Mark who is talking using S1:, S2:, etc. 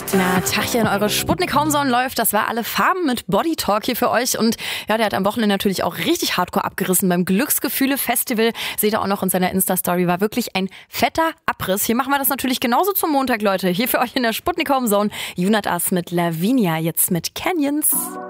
S1: Na, Tachchen, eure Sputnik Homezone läuft. Das war Alle Farben mit Body Talk hier für euch. Und ja, der hat am Wochenende natürlich auch richtig hardcore abgerissen beim Glücksgefühle-Festival. Seht ihr auch noch in seiner Insta-Story. War wirklich ein fetter Abriss. Hier machen wir das natürlich genauso zum Montag, Leute. Hier für euch in der Sputnik Homezone. Junat As mit Lavinia, jetzt mit Canyons.